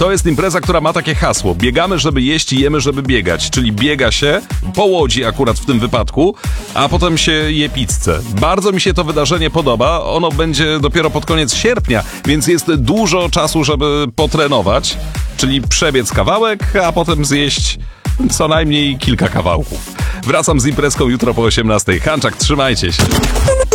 To jest impreza, która ma takie hasło. Biegamy, żeby jeść i jemy, żeby biegać. Czyli biega się, po łodzi akurat w tym wypadku, a potem się je pizzę. Bardzo mi się to wydarzenie podoba. Ono będzie dopiero pod koniec sierpnia, więc jest dużo czasu, żeby potrenować. Czyli przebiec kawałek, a potem zjeść co najmniej kilka kawałków. Wracam z imprezką jutro po 18:00. Hanczak, trzymajcie się.